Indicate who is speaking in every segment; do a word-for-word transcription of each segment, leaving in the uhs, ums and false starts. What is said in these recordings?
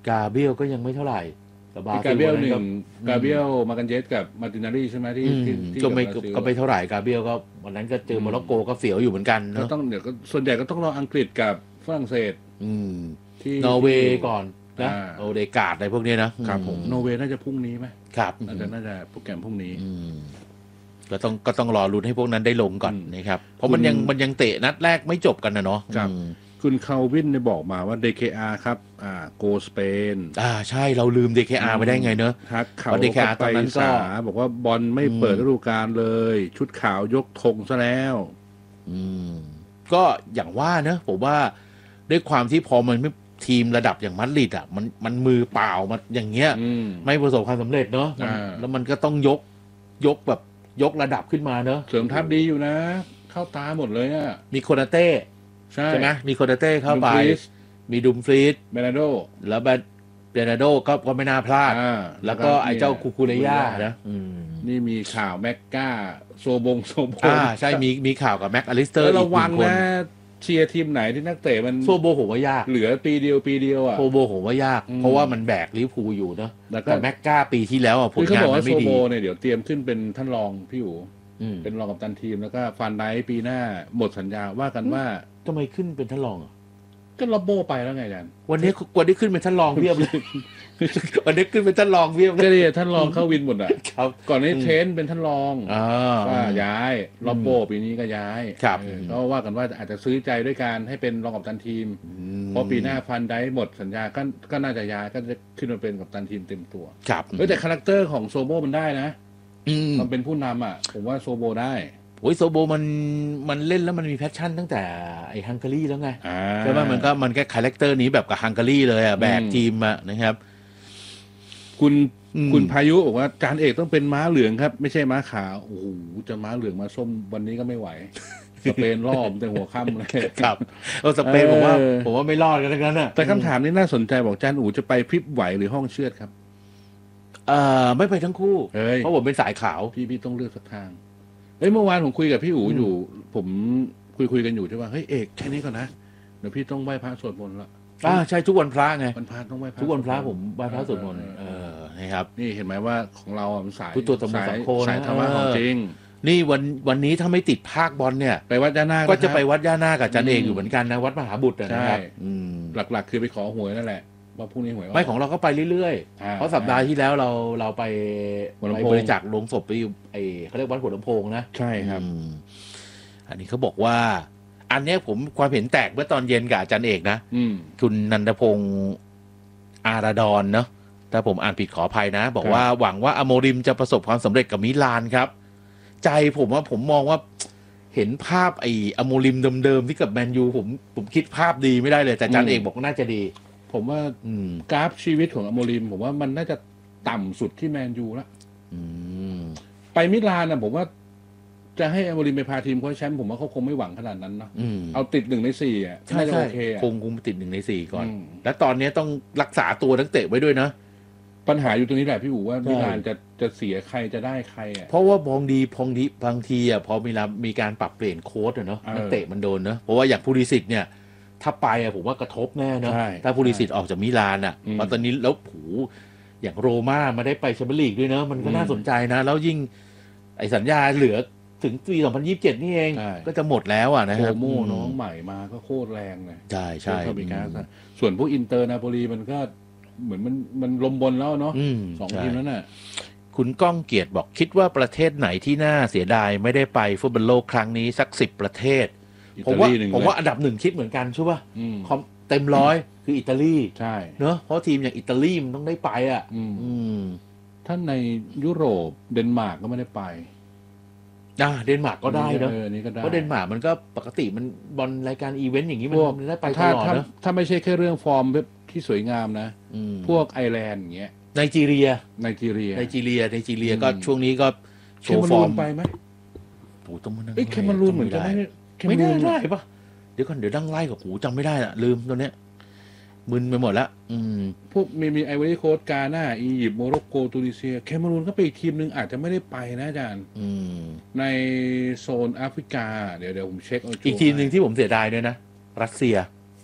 Speaker 1: กาเบรียลก็ยังไม่เท่าไหร่กับบา
Speaker 2: กาเบรียลหนึ่
Speaker 1: ก็
Speaker 2: งกาเบรียลมากันเยสกับมาร์ตินารีใช่ไหมที่
Speaker 1: อืม
Speaker 2: ที่ที่
Speaker 1: ก็ไม่
Speaker 2: บราซิล
Speaker 1: ก็ไม่เท่าไหร่กาเบรียลก็วันนั้นก็เจอโมร็อกโกก็เสียวอยู่เหมือนกัน
Speaker 2: ก็
Speaker 1: เนาะ
Speaker 2: ต้องเดี๋ยวก็ส่วนใหญ่ก็ต้องรออังกฤษกับฝรั่งเศส
Speaker 1: อืม
Speaker 2: ที่
Speaker 1: นอร์เวย์ก่อนนะ
Speaker 2: อ่า
Speaker 1: โอเดกาดอะไรพวกนี้นะครับ
Speaker 2: ผมนอร์เวย์น่าจะพรุ่งนี้ไหม
Speaker 1: ครับ
Speaker 2: น่าจะน่าจะโปรแกรมพรุ่งนี้
Speaker 1: อืมก็ต้องก็ต้องรอลุ้นให้พวกนั้นได้ลงก่อน
Speaker 2: อืม
Speaker 1: นะครับเพราะมันยังมันยังเตะนัดแรกไม่จบกันนะเนาะ
Speaker 2: ครับ
Speaker 1: อืม
Speaker 2: คุณคาวินเนี่ยบอกมาว่า ดี เค อาร์ ครับอ่าโกสเปน
Speaker 1: อ่าใช่เราลืม ดี เค อาร์ ไปได้ไงเนอะ
Speaker 2: ทักเขา
Speaker 1: เพราะ ดี เค อาร์
Speaker 2: ไป
Speaker 1: ตอนนั้นก็
Speaker 2: สาบอกว่าบอลไม่
Speaker 1: อืม
Speaker 2: เปิดฤดูกาลเลย ชุดขาวยกธงซะแล้ว
Speaker 1: อืมก็อย่างว่าเนอะผมว่าด้วยความที่พอมันไม่ทีมระดับอย่างมัดริดอ่ะมันมันมือเปล่ามาอย่างเงี้ย
Speaker 2: อืม
Speaker 1: ไม่ประสบความสำเร็จเนอะมัน
Speaker 2: อ่า
Speaker 1: แล้วมันก็ต้องยกยกแบบยกระดับขึ้นมาเนอะ
Speaker 2: เสริมทัพดีอยู่นะ เข้าตาหมดเลยอ่ะ
Speaker 1: มีโคนาเต้
Speaker 2: ใช่
Speaker 1: ใช่ไหมมีโคนาเต้เข้าไป
Speaker 2: ดูฟรีส
Speaker 1: มีดุมฟรีด
Speaker 2: เบนาโด
Speaker 1: แล้วแบเบนาโดก็ก็ไม่น่าพลาด
Speaker 2: อ่า
Speaker 1: แล้วก็ไอ้เจ้าคูคูเรย่านะอืม
Speaker 2: นี่มีข่าวแม็กกาโซบงโซโบ
Speaker 1: อ่าใช่มีมีข่าวกับแม็กอลิสเตอร์
Speaker 2: แล้ว
Speaker 1: อี
Speaker 2: ระ
Speaker 1: กห
Speaker 2: วั
Speaker 1: นึ่
Speaker 2: ง
Speaker 1: งคน
Speaker 2: นะเชียร์ทีมไหนที่นักเตะมัน
Speaker 1: โซโบผมว่ายาก
Speaker 2: เหลือปีเดียวปีเดียวอ่ะ
Speaker 1: โซโบผมว่ายาก
Speaker 2: อืม
Speaker 1: เพราะว่ามันแบกลิเวอร์พูลอยู่เนอะ
Speaker 2: แล้วก็
Speaker 1: แต่แม็กกาปีที่แล้วอ่ะผล
Speaker 2: คือเขา
Speaker 1: งาน
Speaker 2: บอก
Speaker 1: มั
Speaker 2: ว่าน โซ
Speaker 1: ไม่ดี
Speaker 2: โบเนี่ยเดี๋ยวเตรียมขึ้นเป็นท่านรองพี่อู๋
Speaker 1: อืม
Speaker 2: เป็นรองกัปตันทีมแล้วก็ฟันไดค์ปีหน้าหมดสัญญาว่ากันว่า
Speaker 1: ทำไมขึ้นเป็นท่านรองอ่ะ
Speaker 2: ก็ล็อบโบไปแล้วไงอาจารย์
Speaker 1: วันนี้วันนี้ขึ้นเป็นท่านรองเพียบเลย วันนี้ขึ้นเป็นท่านรองเพียบเล
Speaker 2: ก็
Speaker 1: ย
Speaker 2: ดีท่านรองเข้าวินหมดอ่ะ
Speaker 1: ครับ
Speaker 2: ก่อนนี้
Speaker 1: อืม
Speaker 2: เทรนเป็นท่านรอง
Speaker 1: อ่า
Speaker 2: ว่าย้ายล็อบโบปีนี้ก็ย้าย
Speaker 1: ครับ
Speaker 2: เออก็ว่ากันว่าอาจจะซื้อใจด้วยการให้เป็นรองกัปตันทีม
Speaker 1: อืม
Speaker 2: เพราะปีหน้าฟันไดค์หมดสัญญาก็ก็น่าจะย้ายก็จะขึ้นมาเป็นกัปตันทีมเต็มตัว
Speaker 1: ครับ
Speaker 2: เฮ้ยแต่คาแรคเตอร์ของโซโบมันได้นะ
Speaker 1: อืม
Speaker 2: มันเป็นผู้นำอ่ะ ผมว่าโซโบได้
Speaker 1: โอ้ยโซโบมันมันเล่นแล้วมันมีแพชชั่นตั้งแต่ไอ้ฮังการีแล้วไง
Speaker 2: อ่า
Speaker 1: ใช่ไหมมันก็มันก็คาแรคเตอร์นี้แบบกับฮังการีเลยอ่ะแบก
Speaker 2: อืม
Speaker 1: ทีมอะนะครับ
Speaker 2: คุณ
Speaker 1: อืม
Speaker 2: คุณพายุบอกว่าจานเอกต้องเป็นม้าเหลืองครับ ไม่ใช่ม้าขาวโอ้โหจะม้าเหลืองมาส้มวันนี้ก็ไม่ไหว สเปนรอบแต่หัวค่ำเลย
Speaker 1: ครับเออสเปนผมว่า
Speaker 2: เออ
Speaker 1: ผมว่าไม่รอดกันทั้งนั้นอ่ะ
Speaker 2: แต่คำถามนี้น่าสนใจบอกจานอู๋จะไปพริบไหวหรือห้องเชือดครับ
Speaker 1: เอ่อไม่ไปทั้งคู่
Speaker 2: เฮ้ย
Speaker 1: เพราะผมเป็นสายขาว
Speaker 2: พี่พี่ต้องเลือกสักทางเฮ้ยเมื่อวานผมคุยกับพี่อู๋
Speaker 1: อืม
Speaker 2: อยู่ ผมคุยคุยกันอยู่ใช่ป่ะเฮ้ยเอกแค่นี้ก่อนนะเดี๋ยวพี่ต้องไหว้พระสวดมนต์ละ
Speaker 1: อ่าใช่ทุกวันพระไง
Speaker 2: วันพระต้องไหว้พระ
Speaker 1: ทุกวันพระ
Speaker 2: สด
Speaker 1: ผม
Speaker 2: ต์
Speaker 1: ไหว้พระสวดมนต์
Speaker 2: เอ
Speaker 1: เอ
Speaker 2: อ
Speaker 1: อนะครับ
Speaker 2: นี่เห็นไหมว่าของเราอ่ะมันสาย
Speaker 1: พุทธตัวสมุทร
Speaker 2: สา
Speaker 1: สั
Speaker 2: ย
Speaker 1: งโฆนะ
Speaker 2: สายธรรมะ
Speaker 1: เออ
Speaker 2: ของจริง
Speaker 1: นี่วันวันนี้ถ้าไม่ติดภาคบอลเนี่ย
Speaker 2: ไปวัดย่านาค
Speaker 1: ก็จะ
Speaker 2: นครับ
Speaker 1: ไปวัดย่านาคกับอาจันเอก
Speaker 2: อืม
Speaker 1: อยู่เหมือนกันนะวัดมหาบุตรอะนะครับ
Speaker 2: ใช่
Speaker 1: อืม
Speaker 2: หลักๆ คือไปขอหวยนั่นแหละว่าพรุ่งนี้หวย
Speaker 1: ไม่ของเราก็ไปเรื่อย
Speaker 2: อ่
Speaker 1: ๆ เพราะสัปดาห์ที่แล้วเราเราไป
Speaker 2: หัวลำ
Speaker 1: ไป
Speaker 2: โพง
Speaker 1: บริจาคโลงศพไปอยู่ไอเขาเรียกวัดหัวลำโพงนะ
Speaker 2: ใช่ครับ
Speaker 1: อืมอันนี้เขาบอกว่า อันเนี้ยผมความเห็นแตกเมื่อตอนเย็นกับอาจารย์เอกนะ
Speaker 2: อืม
Speaker 1: คุณนันทพงศ์อาราดอนเนาะถ้าผมอ่านผิดขออภัยนะ บอก
Speaker 2: ครับ
Speaker 1: ว่าหวังว่าอโมริมจะประสบความสำเร็จกับมิลานครับ ใจผมว่าผมมองว่าเห็นภาพไอ้อโมริมเดิมๆที่กับแมนยูผมผมคิดภาพดีไม่ได้เลย แต่อาจารย์เอกบอกว่าน่าจะดี
Speaker 2: ผมว่า
Speaker 1: อืม
Speaker 2: กราฟชีวิตของอโมริม ผมว่ามันน่าจะต่ำสุดที่แมนยูละ
Speaker 1: อืม
Speaker 2: ไปมิลานนะผมว่า จะให้อโมริมไปพาทีมคว้าแชมป์ผมว่าเขาคงไม่หวังขนาดนั้นเนาะ
Speaker 1: อืม
Speaker 2: เอาติดหนึ่งในสี่อ่ะ
Speaker 1: ใช่
Speaker 2: น่าจะ
Speaker 1: ใช่
Speaker 2: โอเคอะ
Speaker 1: คงคงติดหนึ่งในสี่ก่อน
Speaker 2: อืม
Speaker 1: แล้วตอนนี้ต้องรักษาตัวนักเตะไว้ด้วยนะ
Speaker 2: ปัญหาอยู่ตรงนี้แหละพี่อู๋ว่า
Speaker 1: ใช่
Speaker 2: มิลานจะจะเสียใครจะได้ใครอ่ะ
Speaker 1: เพราะว่าบองดีพองดีบางทีอ่ะพอมีลามีการปรับเปลี่ยนโค้ดอะเนาะ
Speaker 2: เออ
Speaker 1: นักเตะมันโดนเนาะเพราะว่าอย่างพูริสิตเนี่ย ถ้าไปอ่ะผมว่ากระทบแน่เนาะ
Speaker 2: ใช่
Speaker 1: ถ้าพูริสิตออกจากมิลานอ่ะ
Speaker 2: อืม
Speaker 1: เพราะตอนนี้แล้วโหอย่างโรม่ามาได้ไปแชมเปี้ยนลีกด้วยเนาะมันก็
Speaker 2: อืม
Speaker 1: น่าสนใจนะ แล้วยิ่ง ไอ้สัญญาเหลือถึงปีสองพันยี่สิบเจ็ดนี่เอง
Speaker 2: ใช่
Speaker 1: ก็จะหมดแล้วอ่ะนะค
Speaker 2: โค
Speaker 1: รับ
Speaker 2: โม่
Speaker 1: อืม
Speaker 2: น้องใหม่มาก็โคตรแรงเลย
Speaker 1: ใช่ใช่
Speaker 2: ฟาบิกัสอะส่วนพวกอินเตอร์นาโปลีมันก็เหมือนมันมันลมบนแล้วเนาะ
Speaker 1: อืม
Speaker 2: สอง
Speaker 1: ใช่
Speaker 2: ทีมนั้นน่ะ
Speaker 1: คุณก้องเกียรติบอกคิดว่าประเทศไหนที่น่าเสียดายไม่ได้ไปฟุตบอลโลกครั้งนี้สักสิบประเทศ
Speaker 2: อิ
Speaker 1: ผม
Speaker 2: ตา
Speaker 1: ว่า
Speaker 2: ลีหนึ่ง
Speaker 1: ผม
Speaker 2: เลย
Speaker 1: ว่าอันดับหนึ่งคิดเหมือนกันใช่ป่ะ
Speaker 2: อืม
Speaker 1: คอมเต็มร้อยคืออิตาลี
Speaker 2: ใช่
Speaker 1: เนอะเพราะทีมอย่างอิตาลีมันต้องได้ไปอ่ะ
Speaker 2: อืม
Speaker 1: อืม
Speaker 2: ท่านในยุโรปเดนมาร์กก็ไม่ได้ไป
Speaker 1: อ่าเดนมาร์กก็ได้เนอะ
Speaker 2: เอออันนี้ก็ได้
Speaker 1: เพราะเดนมาร์กมันก็ปกติมันบอลรายการอีเวนต์อย่างนี้มัน
Speaker 2: พวก
Speaker 1: มันได้ไปต
Speaker 2: ถ้า
Speaker 1: ลอด
Speaker 2: ถ้า
Speaker 1: เนอะ
Speaker 2: ถ้าไม่ใช่แค่เรื่องฟอร์มที่สวยงามนะ
Speaker 1: อืม
Speaker 2: พวกไอร์แลนด์อย่างเงี้ย
Speaker 1: ไนจีเรีย
Speaker 2: ไนจีเรีย
Speaker 1: ไนจีเรียไนจีเรียก็
Speaker 2: อืม
Speaker 1: ช่วงนี้ก็โช
Speaker 2: เค
Speaker 1: ว์
Speaker 2: มา
Speaker 1: ฟ
Speaker 2: รู
Speaker 1: อร์
Speaker 2: น
Speaker 1: ม
Speaker 2: ไปไหม
Speaker 1: โอ้ต้องมานั่ง
Speaker 2: เอ้ยเคมารูนเหมือนจะไม่ได้เค
Speaker 1: ไม่
Speaker 2: มารู
Speaker 1: ได้
Speaker 2: น
Speaker 1: ได้ปะเดี๋ยวก่อนเดี๋ยวดังไล่กับหูจำไม่ได้ละลืมตัวเนี้ยมึนไปหมดละอืม
Speaker 2: พวกมีมีไอวอรี่โคสต์กาหน้าอียิปต์โมร็อกโกตูนิเซียเคมารูนก็ไปอีกทีมหนึ่งอาจจะไม่ได้ไปนะอาจารย์
Speaker 1: อืม
Speaker 2: ในโซนแอฟริกา เดี๋ยวเดี๋ยวผมเช็คเอา
Speaker 1: อีกทีมหนึ่งที่ผมเสียดายด้วยนะรัสเซีย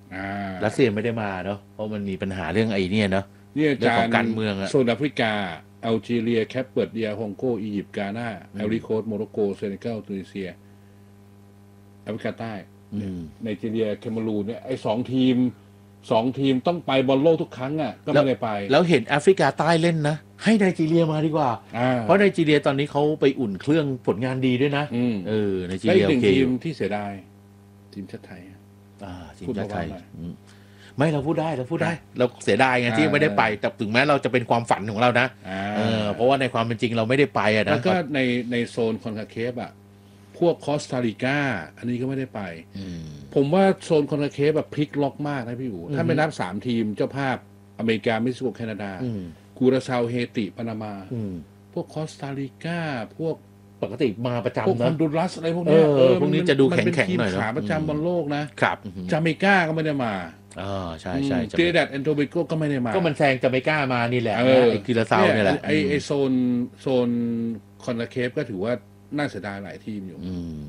Speaker 2: อ่า
Speaker 1: รัสเซียไม่ได้มาเนาะเพราะมันมีปัญหาเรื่องไอ้นี่เนาะ
Speaker 2: นี่อา
Speaker 1: เรื่อง
Speaker 2: จาร
Speaker 1: ของ
Speaker 2: ย์
Speaker 1: การเมืองอะ
Speaker 2: โซนแอฟริกาอัลจีเรียแคปเปิร์ดเดียฮองโกอียิปต์กานาไอริโคสโมร็อกโกเซเนกัลตุนิเซียแอฟริกาใต้
Speaker 1: อืม
Speaker 2: ไนจีเรียแคเมรูนเนี่ยไอ้สองทีมสองทีมต้องไปบอลโลกทุกครั้งอ่ะก็ไม่ได้ไป
Speaker 1: แล้วเห็นแอฟริกาใต้เล่นนะให้ไนจีเรียมาดีกว่า
Speaker 2: อ่า
Speaker 1: เพราะไนจีเรียตอนนี้เขาไปอุ่นเครื่องผลงานดีด้วยนะ
Speaker 2: อืม
Speaker 1: เออไนจี
Speaker 2: และ
Speaker 1: เรี
Speaker 2: อี
Speaker 1: ย
Speaker 2: กห
Speaker 1: โอ
Speaker 2: นึ่ง
Speaker 1: เค
Speaker 2: ที
Speaker 1: อ
Speaker 2: ม
Speaker 1: ยู่
Speaker 2: ที่เสียดายทีมชาติไทย
Speaker 1: อ่าทีม
Speaker 2: พูด
Speaker 1: ชาติไทย
Speaker 2: เบาๆหน่อย
Speaker 1: อืมไม่เราพูดได้เราพูดได้
Speaker 2: อ่ะ
Speaker 1: เราเสียดายไงที่
Speaker 2: อ่า
Speaker 1: ไม่ได้ไป แต่ถึงแม้เราจะเป็นความฝันของเรานะ
Speaker 2: อ่า
Speaker 1: เออเพราะว่าในความเป็นจริงเราไม่ได้ไปอะนะ
Speaker 2: แล้วก็ในในโซนคอนคาเคฟอ่ะพวกคอสตาริกาอันนี้ก็ไม่ได้ไป
Speaker 1: อืม
Speaker 2: ผมว่าโซนคอนคาเคฟแบบพลิกล็อกมากนะพี่อู๋
Speaker 1: อืม
Speaker 2: ถ้าไม่นับสามทีมเจ้าภาพอเมริกาเม็กซิโกแคนาดา
Speaker 1: อืม
Speaker 2: กูราซาวเฮติปานามา
Speaker 1: อืม
Speaker 2: พวกคอสตาริกาพวก
Speaker 1: ปกติมาประ
Speaker 2: พวก
Speaker 1: จำ
Speaker 2: ฮอ
Speaker 1: นะ
Speaker 2: นดูรัสอะไรพวกเนี้ย
Speaker 1: เออพวกนี้จะดู
Speaker 2: มัเป็
Speaker 1: แข็งๆหน่อย
Speaker 2: ทีม
Speaker 1: เนอะ
Speaker 2: ขาประ
Speaker 1: อืม
Speaker 2: จำบอลโลกนะครับ จาเมกาก็ไม่ได้มา
Speaker 1: อ่าใช่ใช่จะ
Speaker 2: เตรดัดแอนโทเบโกก็ไม่ได้มา
Speaker 1: ก็มันแซงจะไม่กล้ามานี่แหละ
Speaker 2: เอ
Speaker 1: นะ
Speaker 2: อ
Speaker 1: ไอ้กิราซาวเนี่ยแหละ
Speaker 2: ไอไอโซนโซนคอนคาเคฟก็ถือว่าน่าเสียดายหลายทีมอยู่
Speaker 1: อืม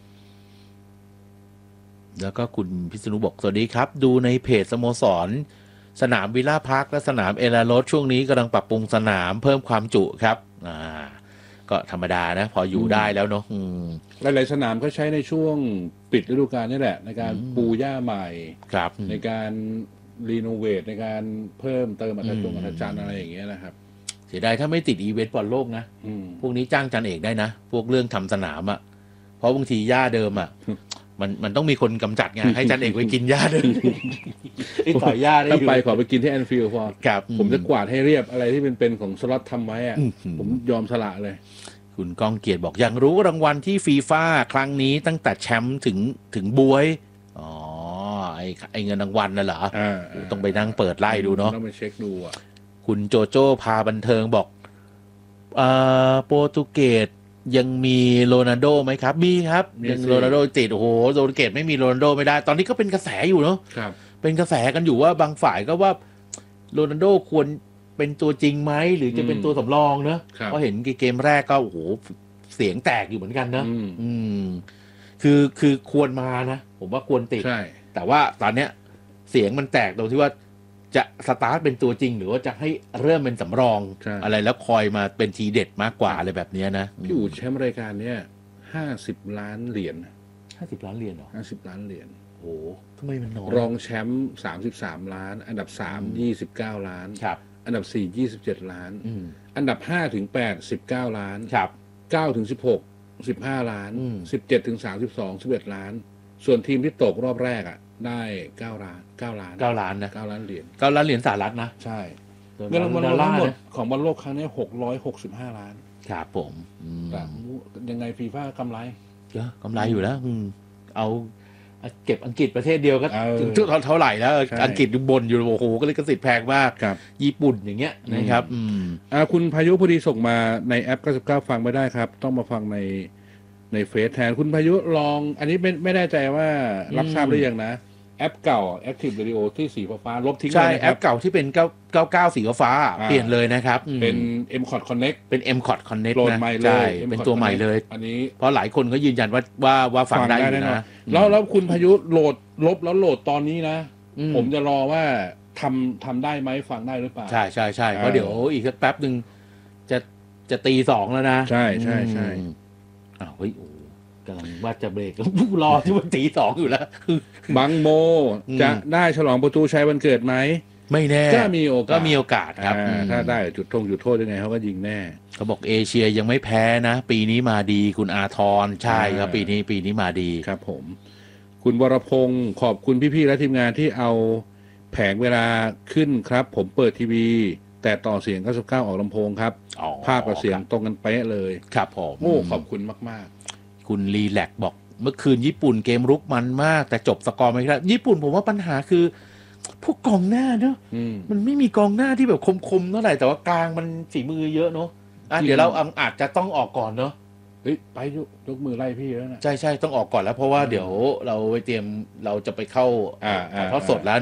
Speaker 1: แล้วก็คุณพิษณุบอกสวัสดีครับ ดูในเพจสโมสร สนามวิลล่าพาร์คและสนามเอลาโรสช่วงนี้กำลังปรับปรุงสนามเพิ่มความจุครับ อ่า ก็ธรรมดานะ พออยู่ได้แล้วเนาะอืม
Speaker 2: หลายๆสนามก็ใช้ในช่วงปิดฤดูกาลนี่แหละ ในการ
Speaker 1: อืม
Speaker 2: ปูหญ้าใหม่
Speaker 1: ครับ
Speaker 2: ในการรีโนเวทในการเพิ่มเติมอัตราจง
Speaker 1: อืม
Speaker 2: อัตราจันทร์อะไรอย่างเงี้ยนะครับ
Speaker 1: เสียดายถ้าไม่ติดอีเวนต์บอลโลกนะ
Speaker 2: อืม
Speaker 1: พวกนี้จ้างจันเอกได้นะ พวกเรื่องทำสนามอะ่ะ เพราะบางทีหญ้าเดิมอะ่ะ มันมันต้องมีคนกำจัดไง ให้จันเอกไปกินหญ้าเดิม ไอ้ต่อยหญ้าได้
Speaker 2: ถ้า
Speaker 1: อยู่
Speaker 2: ไปขอไปกินที่แอนฟิลด์พอ
Speaker 1: ครับ
Speaker 2: ผมจะกวาดให้เรียบอะไรที่เป็นเป็นของสล็อตทำไว้อะ
Speaker 1: อื้อหือ
Speaker 2: ผมยอมสละเลย
Speaker 1: คุณก้องเกียรติบอกอยากรู้รางวัลที่ฟีฟ่าครั้งนี้ตั้งแต่แชมป์ถึงถึงบวย อ๋อ ไอ้ไอ้เงินรางวัลน่ะเหรอ
Speaker 2: อ่า
Speaker 1: ต้องไปนั่งเปิดไล่ดูเนาะ
Speaker 2: ต้องไปเช็คดูอ่ะ
Speaker 1: คุณโจโจ้พาบันเทิงบอกเอ่อโปรตุเกสยังมีโรนัลโดไหมครับ มีครับ
Speaker 2: มี
Speaker 1: ยัง
Speaker 2: สิ
Speaker 1: โรนัลโดติดโอ้โหโปรตุเกสไม่มีโรนัลโดไม่ได้ ตอนนี้ก็เป็นกระแสอยู่เนาะ
Speaker 2: ครับ
Speaker 1: เป็นกระแสกันอยู่ว่าบางฝ่ายก็ว่าโรนัลโดควรเป็นตัวจริงไหมหรือจะเป็นตัวสำรองเนอะ
Speaker 2: ครับ
Speaker 1: เพราะเห็นเกมแรกก็โอ้โหเสียงแตกอยู่เหมือนกันเนอะ
Speaker 2: อืม
Speaker 1: อืม คือคือควรมานะ ผมว่าควรติด
Speaker 2: ใช่
Speaker 1: แต่ว่าตอนเนี้ยเสียงมันแตกตรงที่ว่าจะสตาร์ทเป็นตัวจริง หรือว่าจะให้เริ่มเป็นสำรอง
Speaker 2: ใช่
Speaker 1: อะไรแล้วคอยมาเป็นทีเด็ดมากกว่าอะไรแบบเนี้ยนะ
Speaker 2: พี่อู๋แชมป์รายการเนี้ยห้าสิบล้านเหรียญ
Speaker 1: ห้าสิบล้านเหรียญเหรอ
Speaker 2: ห้าสิบล้านเหรียญ
Speaker 1: โอ้โหทำไมมันน้อย
Speaker 2: รองแชมป์สามสิบสามล้าน อันดับสามยี่สิบเก้าล้าน
Speaker 1: ครับ
Speaker 2: อันดับสี่ยี่สิบเจ็ดล้าน
Speaker 1: อืม
Speaker 2: อันดับห้าถึงแปดสิบเก้าล้าน
Speaker 1: ครับ
Speaker 2: เก้าถึงสิบหกสิบห้าล้าน
Speaker 1: อืม
Speaker 2: สิบเจ็ดถึงสามสิบสองสิบเอ็ดล้าน ส่วนทีมที่ตกรอบแรกอ่ะ ได้เก้าล้านเก้าล้าน
Speaker 1: เก้าล้านนะ
Speaker 2: เก้าล้านเหรียญ
Speaker 1: เก้าล้านเหรียญสหรัฐนะ
Speaker 2: ใช่เงินรางวัล
Speaker 1: ดอล
Speaker 2: ทั้
Speaker 1: ลาง ร์
Speaker 2: หมด
Speaker 1: นะ
Speaker 2: ของบอลโลกครั้งนี้หกร้อยหกสิบห้าล้าน
Speaker 1: ครับผมอืม
Speaker 2: แต่ยังไงฟีฟ่ากำไร
Speaker 1: เยอะกำไรอยู่แล้วอืมเอาเก็บอังกฤษประเทศเดียวก็
Speaker 2: เออ
Speaker 1: ถึงเท่าไหร่แล้ว
Speaker 2: ใช่
Speaker 1: อังกฤษบนอยู่โอ้โหก็เลยกระสิทธิ์แพงมาก
Speaker 2: ครับ
Speaker 1: ญี่ปุ่นอย่างเงี้ยนะครับ อืม
Speaker 2: อ่าคุณพายุพอดีส่งมาในแอปเก้าสิบเก้าฟังไม่ได้ครับ ต้องมาฟังในในเฟซแทนคุณพายุลอง อันนี้ไม่ไม่แน่ใจว่ารับ
Speaker 1: อืม
Speaker 2: ทราบหรือยังนะ แอปเก่า Active Radio ที่สีฟ้าๆลบทิ้ง
Speaker 1: ใช่
Speaker 2: เลยนะ
Speaker 1: แอ
Speaker 2: ครั
Speaker 1: ป
Speaker 2: บ
Speaker 1: เก่าที่เป็นเก้า เก้าเก้าสีฟ้าๆ
Speaker 2: อ่า
Speaker 1: เปลี่ยนเลยนะครับอืม
Speaker 2: เป็น เอ็ม คอร์ด Connect
Speaker 1: เป็น เอ็ม คอร์ด Connect
Speaker 2: โหลด
Speaker 1: นะ
Speaker 2: ใหม่เลย
Speaker 1: ใช่
Speaker 2: M-Cod
Speaker 1: เป็นตัวใหม่เลย
Speaker 2: อันนี้
Speaker 1: เพราะหลายคนก็ยืนยันว่าว่าว่าฟังได้อยู่
Speaker 2: แน่นอน
Speaker 1: นะ
Speaker 2: แล้วแล้วคุณพายุโหลดลบแล้วโหลดตอนนี้นะ
Speaker 1: อื
Speaker 2: ผมจะรอว่าทำทำได้ไหมฟังได้หรือเปล่า
Speaker 1: ใช่ใช่ใช่เพราะ
Speaker 2: เออ
Speaker 1: เดี๋ยวอีกสักแป๊บหนึ่งจะจะตีสองแล้วนะ
Speaker 2: ใช่ใช่ใช่
Speaker 1: อืมอ้าวเฮ้ยโอ้กำลังว่าจะเบรก รอที่ว่าตีสองอยู่แล้ว
Speaker 2: บังโม
Speaker 1: อืม
Speaker 2: จะได้ฉลองประตูชัยวันเกิดไหม
Speaker 1: ไม่แน่
Speaker 2: ก็มีโอกาส
Speaker 1: ก็มีโอกาสครับ
Speaker 2: อ่า
Speaker 1: อืม
Speaker 2: ถ้าได้จุดทงจุดโทษยังไงเขาก็ยิงแน่
Speaker 1: เขาบอกเอเชียยังไม่แพ้นะ ปีนี้มาดีคุณอาทรใช่ครับ
Speaker 2: อ่า
Speaker 1: ปีนี้ปีนี้มาดี
Speaker 2: ครับผม คุณวรพงศ์ขอบคุณพี่ๆและทีมงานที่เอาแผงเวลาขึ้นครับ ผมเปิดทีวี แต่ต่อเสียงเก้าสิบเก้าออกลำโพงครับ
Speaker 1: อ๋อ
Speaker 2: ภาพกับเสียงตรงกันเป๊ะเลย
Speaker 1: ครับผม
Speaker 2: โอ้ขอบคุณมาก
Speaker 1: คุณรีแลกซ์บอกเมื่อคืนญี่ปุ่นเกมรุกมันมาก แต่จบสกอร์ไม่ได้ญี่ปุ่นผมว่าปัญหาคือ พวกกองหน้าเนอะ
Speaker 2: ๆอืม
Speaker 1: มันไม่มีกองหน้าที่แบบคมๆเท่าไหร่แต่ว่ากลางมันฝีมือเยอะเนอะอ่ะ
Speaker 2: จริง
Speaker 1: เดี๋ยวเราอาจจะต้องออกก่อนเนอะ
Speaker 2: เฮ้ยไปยกยกมือไล่พี่แล้วนะ
Speaker 1: ใช่ใช่ต้องออกก่อนแล้วเพราะว่า
Speaker 2: อืม
Speaker 1: เดี๋ยวเราไปเตรียมเราจะไปเข้า
Speaker 2: อ่าอ่า
Speaker 1: ถ่ายทอดสดแล้วเนาะ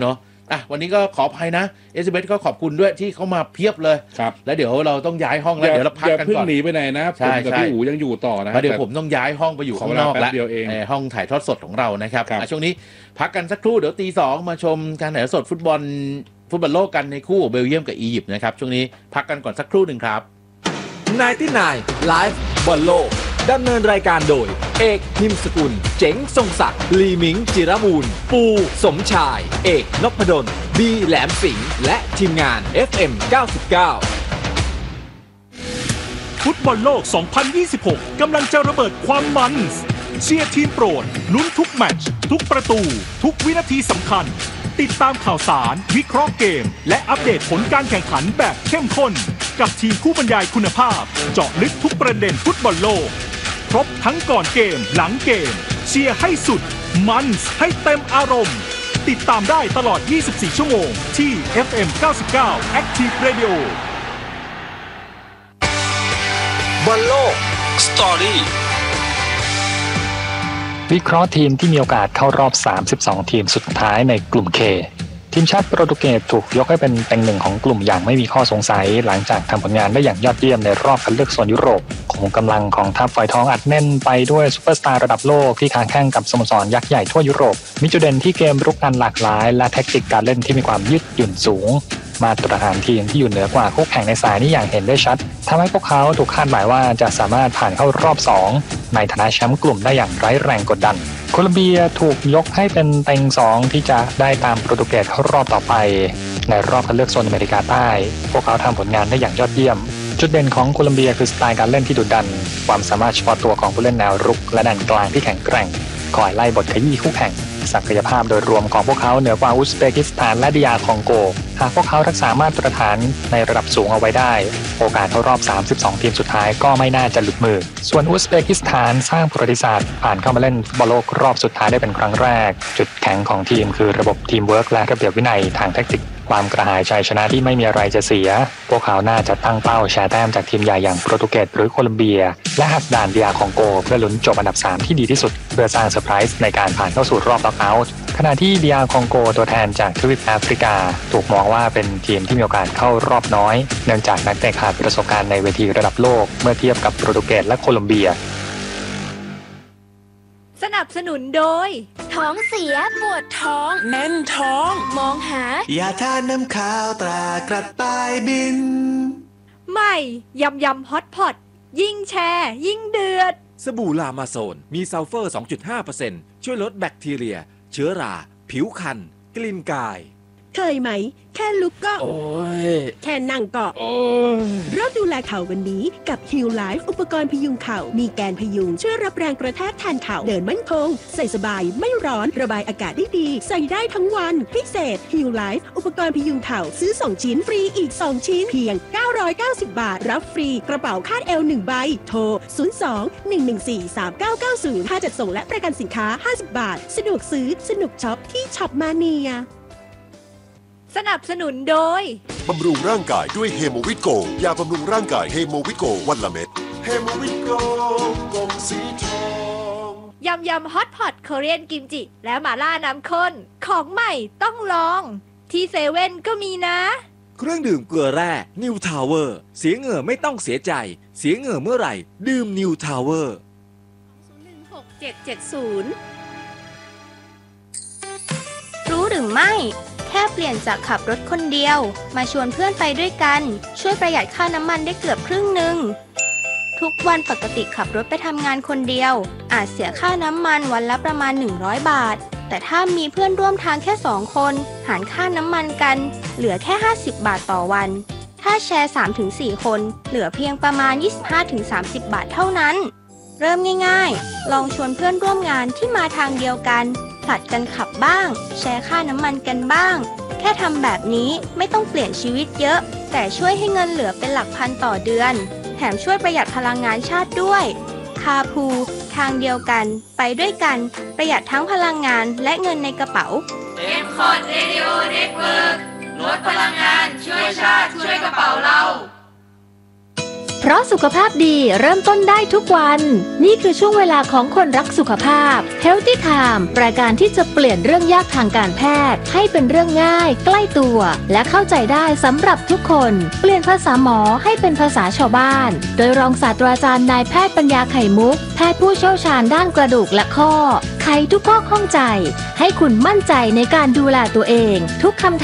Speaker 1: อ่ะวันนี้ก็ขออภัยนะเอสเบสก็ขอบคุณด้วยที่เขามาเพียบเลย
Speaker 2: ครับ
Speaker 1: แล้วเดี๋ยวเราต้องย้ายห้องแล้วเดี๋ยวเราพักกันก่อน
Speaker 2: อย่าเพิ่งหนีไปไหนนะผมกับพี่อู๋ยังอยู่ต่อนะ
Speaker 1: เดี๋ยวผมต้องย้ายห้องไปอยู่ข้างนอกแล้วห้องถ่ายทอดสดของเรานะครับช่วงนี้พักกันสักครู่เดี๋ยวตีสองมาชมการถ่ายทอดสดฟุตบอลฟุตบอลโลกกันในคู่เบลเยียมกับอียิปต์นะครับช่วงนี้พักกันก่อนสักครู่หนึ่งครับ
Speaker 3: ไนน์ตี้ไนน์ Live บอลโลกดำเนินรายการโดยเอกนิมสกุลเจ๋งทรงศักดิ์ลีมิงจิรมูลปูสมชายเอกนพดลบีแหลมสิงห์และทีมงาน เอฟ เอ็ม เก้าสิบเก้า
Speaker 4: ฟุตบอลโลก สองพันยี่สิบหก กำลังจะระเบิดความมันเชียร์ทีมโปรดลุ้นทุกแมตช์ทุกประตูทุกวินาทีสำคัญติดตามข่าวสารวิเคราะห์เกมและอัปเดตผลการแข่งขันแบบเข้มข้นกับทีมผู้บรรยายคุณภาพเจาะลึกทุกประเด็นฟุตบอลโลกครบทั้งก่อนเกมหลังเกมเชียร์ให้สุดมันให้เต็มอารมณ์ติดตามได้ตลอดยี่สิบสี่ชั่วโมงที่ เอฟ เอ็ม เก้าสิบเก้า Active Radio
Speaker 3: บอลโลกสตอรี่
Speaker 5: วิเคราะห์ทีมที่มีโอกาสเข้ารอบสามสิบสองทีมสุดท้ายในกลุ่ม K ทีมชาติโปรตุเกสถูกยกให้เป็นเต็งหนึ่งของกลุ่มอย่างไม่มีข้อสงสัยหลังจากทำผลงานได้อย่างยอดเยี่ยมในรอบคัดเลือกโซนยุโรปของกำลังของทัพฝอยทองอัดแน่นไปด้วยซุปเปอร์สตาร์ระดับโลกที่ค้าแข่งกับสโมสรยักษ์ใหญ่ทั่วยุโรปมีจุดเด่นที่เกมรุกอันหลากหลายและแทคติกการเล่นที่มีความยืดหยุ่นสูงมาตรฐานทีมที่อยู่เหนือกว่าคู่แข่งในสายนี้อย่างเห็นได้ชัดทำให้พวกเขาถูกคาดหมายว่าจะสามารถผ่านเข้ารอบสองในฐานะแชมป์กลุ่มได้อย่างไร้แรงกดดันโคลอมเบียถูกยกให้เป็นเต็งสองที่จะได้ตามโปรตุเกสเข้ารอบต่อไปในรอบคัดเลือกโซนอเมริกาใต้พวกเขาทำผลงานได้อย่างยอดเยี่ยมจุดเด่นของโคลอมเบียคือสไตล์การเล่นที่ดุดันความสามารถเฉพาะตัวของผู้เล่นแนวรุกและแดนกลางที่แข็งแกร่งคอยไล่บทขยี้คู่แข่งศักยภาพโดยรวมของพวกเขาเหนือกว่าอุซเบกิสถานและดิอาร์คองโกหากพวกเขารักษามาตรฐานในระดับสูงเอาไว้ได้โอกาสเข้ารอบสามสิบสองทีมสุดท้ายก็ไม่น่าจะหลุดมือส่วนอุซเบกิสถานสร้างประวัติศาสตร์ผ่านเข้ามาเล่นฟุตบอลโลกรอบสุดท้ายได้เป็นครั้งแรกจุดแข็งของทีมคือระบบทีมเวิร์คและระเบียบวินัยทางแทคติกความกระหายชัยชนะที่ไม่มีอะไรจะเสียพวกเขาน่าจะตั้งเป้าแชร์แต้มจากทีมใหญ่อย่างโปรตุเกสหรือโคลอมเบียและหักด่านดิอาร์คองโกเพื่อลุ้นจบอันดับสามที่ดีที่สุดเพื่อสร้างเซอร์ไพรส์ในการผ่านเข้าสู่รอบน็อกเอาท์ขณะที่ดิอาร์คองโกตัวแทนจากทวีปแอฟริกาถูกมองว่าเป็นทีมที่มีโอกาสเข้ารอบน้อยเนื่องจากนักเตะขาดประสบการณ์ในเวทีระดับโลกเมื่อเทียบกับโปรตุเกสและโคลอมเบีย
Speaker 6: สนับสนุนโดยท้องเสียปวดท้องแน่นท้องมองหาย
Speaker 7: าทาน้ำขาวตรากระต่ายบิน
Speaker 6: ใหม่ยำยำฮอตพอตยิ่งแชร์ยิ่งเดือด
Speaker 3: สบู่ลามาโซนมีซัลเฟอร์ สองจุดห้าเปอร์เซ็นต์ ช่วยลดแบคทีเรียเชื้อราผิวคันกลิ่นกาย
Speaker 8: เคยไหมแค่ลุกก็
Speaker 3: โอ้ย
Speaker 8: แค่นั่งก็
Speaker 3: โอ้ย
Speaker 8: เริ่มดูแลเข่าวันนี้กับ Heal Life อุปกรณ์พยุงเข่ามีแกนพยุงช่วยรับแรงกระแทกแทนเข่าเดินมั่นคงใส่สบายไม่ร้อนระบายอากาศได้ดีใส่ได้ทั้งวันพิเศษ Heal Life อุปกรณ์พยุงเข่าซื้อสองชิ้นฟรีอีกสองชิ้นเพียงเก้าร้อยเก้าสิบบาทรับฟรีกระเป๋าคาดเอวหนึ่งใบโทรศูนย์ สอง หนึ่ง หนึ่ง สี่ สาม เก้า เก้า ศูนย์ค่าจัดส่งและประกันสินค้าห้าสิบบาทสะดวกซื้อสนุกช็อปที่ช็อปมาเนีย
Speaker 6: สนับสนุนโดย
Speaker 9: บำรุงร่างกายด้วยเฮโมวิตโกยาบำรุงร่างกายเฮโมวิตโกวันละเม็ดเฮโมวิตโกกลมสีทอง
Speaker 6: ยำยำฮอตพอตโคเรียนกิมจิและหม่าล่าน้ำข้นของใหม่ต้องลองที่เซเว่นก็มีนะ
Speaker 3: เครื่องดื่มเกลือแร่นิวทาวเวอร์เสียเหงื่อไม่ต้องเสียใจเสียเหงื่อเมื่อไหร่ดื่มนิวทาวเวอร์
Speaker 6: ศูนย์ หนึ่ง หก เจ็ด เจ็ด ศูนย์
Speaker 10: รู้หรือไม่แค่เปลี่ยนจากขับรถคนเดียวมาชวนเพื่อนไปด้วยกันช่วยประหยัดค่าน้ำมันได้เกือบครึ่งหนึ่งทุกวันปกติขับรถไปทำงานคนเดียวอาจเสียค่าน้ำมันวันละประมาณหนึ่งร้อยบาทแต่ถ้ามีเพื่อนร่วมทางแค่สองคนหารค่าน้ำมันกันเหลือแค่ห้าสิบบาทต่อวันถ้าแชร์ สามถึงสี่ คนเหลือเพียงประมาณ ยี่สิบห้าถึงสามสิบ บาทเท่านั้นเริ่มง่ายๆลองชวนเพื่อนร่วมงานที่มาทางเดียวกันผลัดกันขับบ้างแชร์ค่าน้ำมันกันบ้างแค่ทำแบบนี้ไม่ต้องเปลี่ยนชีวิตเยอะแต่ช่วยให้เงินเหลือเป็นหลักพันต่อเดือนแถมช่วยประหยัดพลังงานชาติด้วยคาร์พูลทางเดียวกันไปด้วยกันประหยัดทั้งพลังงานและเงินในกระเป๋า
Speaker 11: เอ็ม คอร์ด Radio Network ลดพลังงานช่วยชาติช่วยกระเป๋าเรา
Speaker 12: เพราะสุขภาพดีเริ่มต้นได้ทุกวัน นี่คือช่วงเวลาของคนรักสุขภาพ Healthy Time รายการที่จะเปลี่ยนเรื่องยากทางการแพทย์ให้เป็นเรื่องง่ายใกล้ตัวและเข้าใจได้สำหรับทุกคนเปลี่ยนภาษาหมอให้เป็นภาษาชาวบ้านโดยรองศาสตราจารย์นายแพทย์ปัญญาไข่มุกแพทย์ผู้เชี่ยวชาญด้านกระดูกและข้อไขทุกข้อข้องใจให้คุณมั่นใจในการดูแลตัวเองทุกคำถาม